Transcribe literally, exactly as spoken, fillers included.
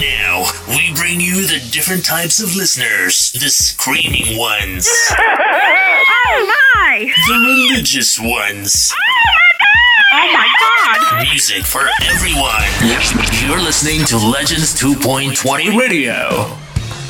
Now, we bring you the different types of listeners. The screaming ones. Oh my! The religious ones. Oh my god! Music for everyone. You're listening to Legends two point twenty Radio.